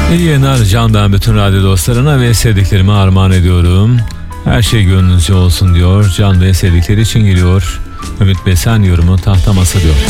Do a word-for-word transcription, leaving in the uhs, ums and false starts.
İyi yayınlar Can, ben bütün radyo dostlarına ve sevdiklerime armağan ediyorum. Her şey gönlünüzce olsun diyor. Can ve sevdikleri için geliyor. Ümit Besen yorumu Tahta Masa diyor.